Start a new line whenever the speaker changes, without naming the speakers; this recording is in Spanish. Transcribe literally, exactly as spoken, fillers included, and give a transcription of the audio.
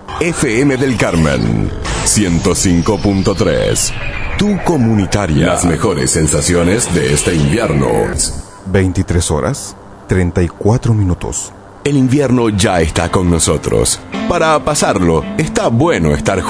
F M del Carmen, ciento cinco punto tres. Tu comunitaria. Las mejores sensaciones de este invierno.
veintitrés horas, treinta y cuatro minutos.
El invierno ya está con nosotros. Para pasarlo, está bueno estar juntos.